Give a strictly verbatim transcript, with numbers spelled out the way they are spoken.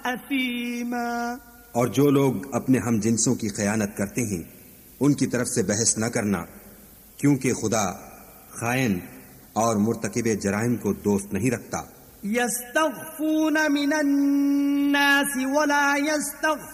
असीमा। और जो लोग अपने हम जिन्सों की खयानत करते हैं उनकी तरफ से बहस न करना, क्योंकि खुदा खायन और मुर्तकिबे जराइम को दोस्त नहीं रखता। यस्तग़फून मिनन नास वला यस्तग़